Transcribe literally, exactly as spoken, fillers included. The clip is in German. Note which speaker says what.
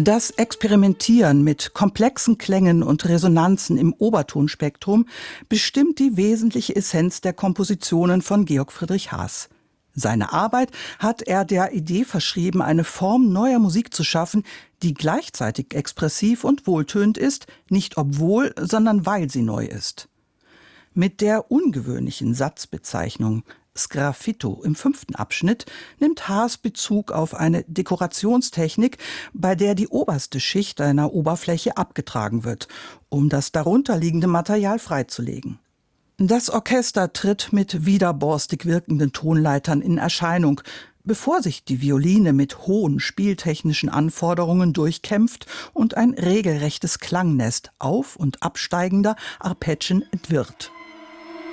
Speaker 1: Das Experimentieren mit komplexen Klängen und Resonanzen im Obertonspektrum bestimmt die wesentliche Essenz der Kompositionen von Georg Friedrich Haas. Seine Arbeit hat er der Idee verschrieben, eine Form neuer Musik zu schaffen, die gleichzeitig expressiv und wohltönend ist, nicht obwohl, sondern weil sie neu ist. Mit der ungewöhnlichen Satzbezeichnung Sgraffito im fünften Abschnitt nimmt Haas Bezug auf eine Dekorationstechnik, bei der die oberste Schicht einer Oberfläche abgetragen wird, um das darunterliegende Material freizulegen. Das Orchester tritt mit widerborstig wirkenden Tonleitern in Erscheinung, bevor sich die Violine mit hohen spieltechnischen Anforderungen durchkämpft und ein regelrechtes Klangnest auf- und absteigender Arpeggien entwirrt.